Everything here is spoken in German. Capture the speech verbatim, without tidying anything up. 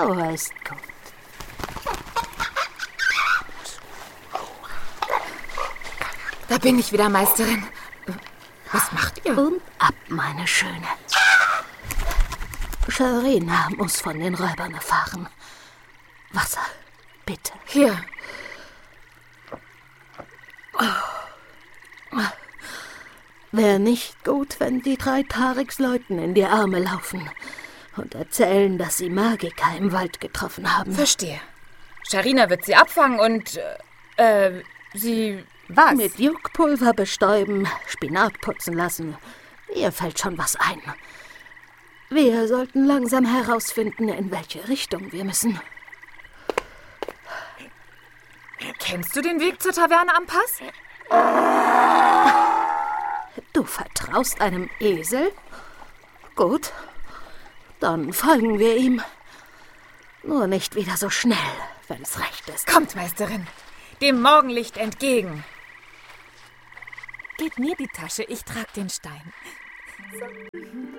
So ist gut. Da bin ich wieder, Meisterin. Was macht ihr? Und ab, meine Schöne. Sharina muss von den Räubern erfahren. Wasser, bitte. Hier. Wäre nicht gut, wenn die drei Tariks-Leuten in die Arme laufen und erzählen, dass sie Magiker im Wald getroffen haben. Verstehe. Sharina wird sie abfangen und, äh, äh sie... Was? Mit Juckpulver bestäuben, Spinat putzen lassen. Ihr fällt schon was ein. Wir sollten langsam herausfinden, in welche Richtung wir müssen. Kennst du den Weg zur Taverne am Pass? Du vertraust einem Esel? Gut, dann folgen wir ihm. Nur nicht wieder so schnell, wenn's recht ist. Kommt, Meisterin, dem Morgenlicht entgegen. Gib mir die Tasche, ich trag den Stein. So.